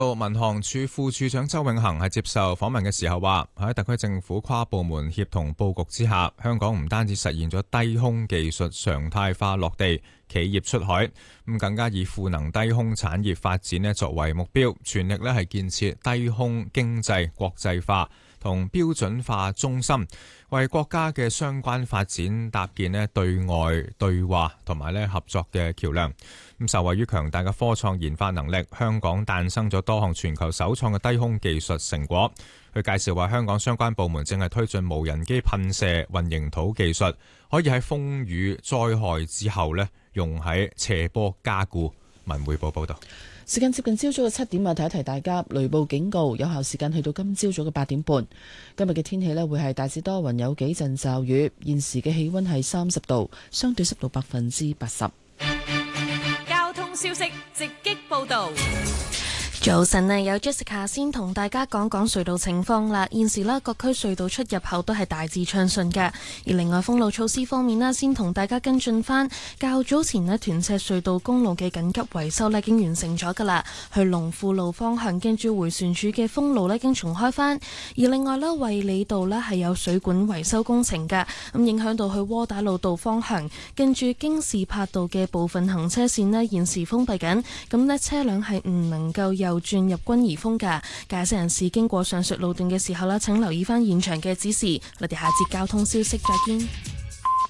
民航處副處長周永恒係接受訪問嘅時候話，喺特區政府跨部門協同佈局之下，香港唔單止實現咗低空技術常態化落地，企業出海，咁更加以賦能低空產業發展作為目標，全力係建設低空經濟國際化同標準化中心，為國家嘅相關發展搭建對外對話同埋合作嘅橋樑。咁受惠於強大嘅科創研發能力，香港誕生咗多項全球首創嘅低空技術成果。佢介紹話，香港相關部門正係推進無人機噴射混凝土技術，可以喺風雨災害之後用喺斜坡加固。文匯報報道。 時間接近朝早嘅7點啊，提一提大家，雷暴警告有效時間去到今朝早嘅8點半。今日嘅天氣會係大致多雲，有幾陣驟雨。現時嘅氣溫係30度，相對濕度80%。 交通消息直擊報道。 早晨啊，有 Jessica 先同大家講講隧道情況啦。現時啦，各區隧道出入口都係大致暢順嘅。而另外封路措施方面啦，先同大家跟進翻。較早前呢，屯赤隧道公路嘅緊急維修呢已經完成咗噶啦。去龍富路方向跟住迴旋處嘅封路呢已經重開翻。而另外呢，衛理道呢係有水管維修工程嘅，咁影響到去窩打老道方向，跟住京士柏道嘅部分行車線呢現時封閉緊，咁呢車輛係唔能夠又轉入軍怡峰㗎。駕駛人士經過上述路段嘅時候啦，請留意翻現場嘅指示。我哋下節交通消息再見。